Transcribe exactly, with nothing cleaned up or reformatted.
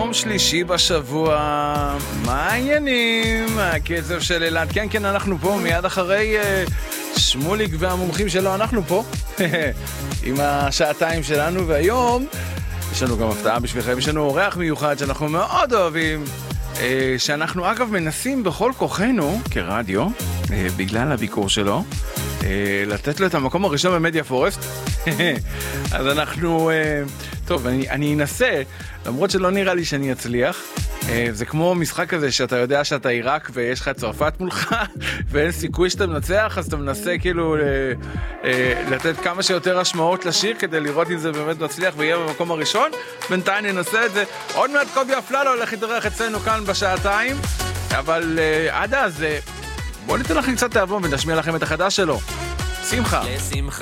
יום שלישי בשבוע, מה העניינים? הקצב של אלעד, כן כן אנחנו פה מיד אחרי uh, שמוליק והמומחים שלו, אנחנו פה עם השעתיים שלנו, והיום יש לנו גם הפתעה בשבילכם, יש לנו אורח מיוחד שאנחנו מאוד אוהבים, uh, שאנחנו אגב מנסים בכל כוחנו כרדיו, uh, בגלל הביקור שלו, uh, לתת לו את המקום הראשון במדיה פורסט. אז אנחנו, טוב, אני, אני אנסה, למרות שלא נראה לי שאני אצליח. זה כמו משחק כזה שאתה יודע שאתה עיראק ויש לך צרפת מולך ואין סיכוי שאתה מנצח, אז אתה מנסה כאילו לתת כמה שיותר השמעות לשיר כדי לראות אם זה באמת מצליח ויהיה במקום הראשון. בינתיים ננסה את זה. עוד מעט קובי אפללו הולך להתארח אצלנו כאן בשעתיים, אבל עד אז בואו ניתן לכם קצת תיאבון ונשמיע לכם את החדש שלו, שמחה.